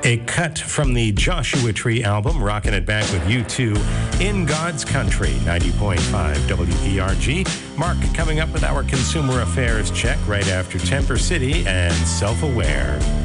A cut from the Joshua Tree album, Rockin' It Back with U2 in God's Country, 90.5 WERG. Mark coming up with our consumer affairs check right after Temper City and Self-Aware.